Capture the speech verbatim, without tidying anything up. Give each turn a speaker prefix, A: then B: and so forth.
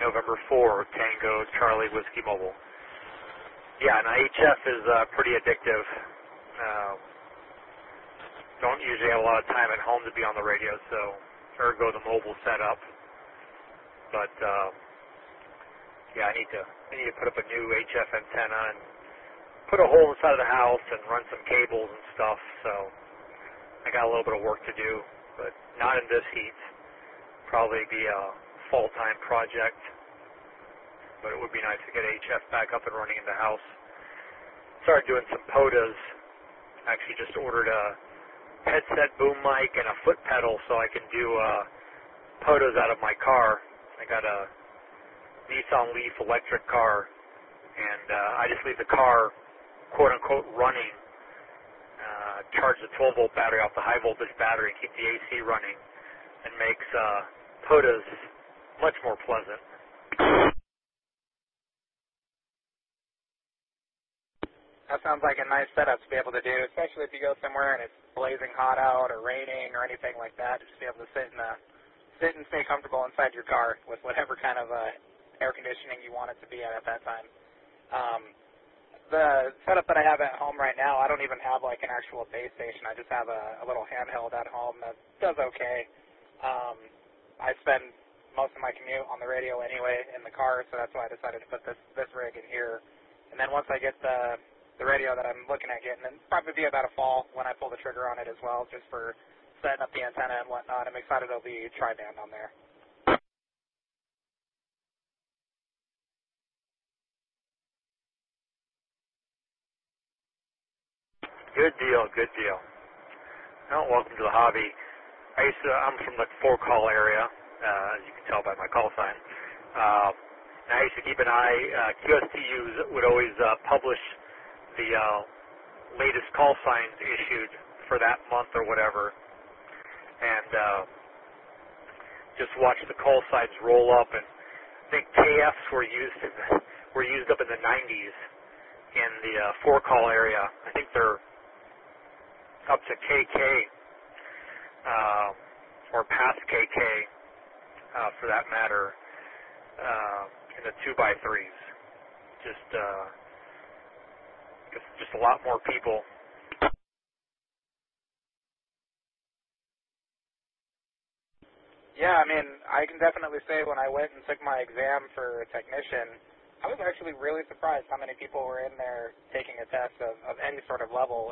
A: November four, Tango, Charlie, Whiskey Mobile. Yeah, and H F is uh, pretty addictive. Uh, don't usually have a lot of time at home to be on the radio, so ergo the mobile setup. But uh, yeah, I need to I need to put up a new H F antenna and put a hole inside of the house and run some cables and stuff. So I got a little bit of work to do, but not in this heat. Probably be a fall-time project, but it would be nice to get H F back up and running in the house. Started doing some P O D As. Actually just ordered a headset boom mic and a foot pedal so I can do uh, P O D As out of my car. I got a Nissan Leaf electric car, and uh, I just leave the car quote-unquote running, uh, charge the twelve volt battery off the high voltage battery, keep the A C running, and makes uh, P O D As much more pleasant.
B: That sounds like a nice setup to be able to do, especially if you go somewhere and it's blazing hot out or raining or anything like that. Just be able to sit and uh, sit and stay comfortable inside your car with whatever kind of uh, air conditioning you want it to be at at that time. Um, the setup that I have at home right now, I don't even have like an actual base station. I just have a, a little handheld at home that does okay. Um, I spend most of my commute on the radio anyway in the car, so that's why I decided to put this this rig in here. And then once I get the the radio that I'm looking at getting, and probably be about a fall when I pull the trigger on it as well, just for setting up the antenna and whatnot. I'm excited it'll be tri-band on there.
A: Good deal, good deal. Well, welcome to the hobby. I used to, I'm from the four call area, uh, as you can tell by my call sign. Uh, and I used to keep an eye, uh, Q S T Us would always uh, publish the uh, latest call signs issued for that month or whatever, and uh, just watch the call signs roll up. And I think K Fs were used were used up in the nineties in the uh, four call area. I think they're up to K K uh, or past K K uh, for that matter uh, in the two by threes. Just uh, just a lot more people.
B: Yeah, I mean, I can definitely say when I went and took my exam for a technician, I was actually really surprised how many people were in there taking a test of, of any sort of level,